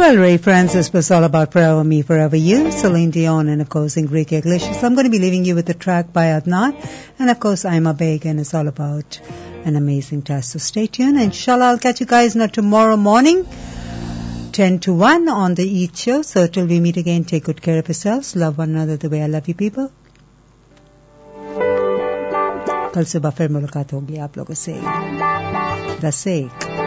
Well, Ray Francis was all about Forever Me, Forever You, Celine Dion, and of course in Greek English. So I'm going to be leaving you with a track by Adnan. And of course, I'm a Beg, and it's all about an amazing task. So stay tuned. Inshallah, I'll catch you guys not tomorrow morning, 10 to 1 on the Eid Show. So till we meet again, take good care of yourselves. Love one another the way I love you people. कल सुबह फिर मुलाकात होगी आप लोगों से. The sake.